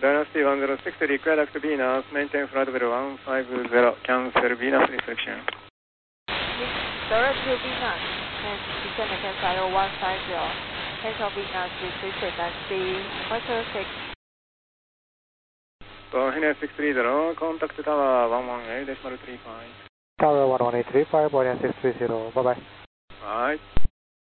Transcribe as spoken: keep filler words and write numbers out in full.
Dynasty one zero six, required to Venus, maintain flight level one five zero, cancel Venus reflection. Direct to Venus, and descend again flight level one five zero, cancel Venus reflection, Dynasty one zero six. So, Hines six three zero, contact tower one one eight decimal three five. Tower one one eight three five, Boeing six three zero, bye bye. Alright.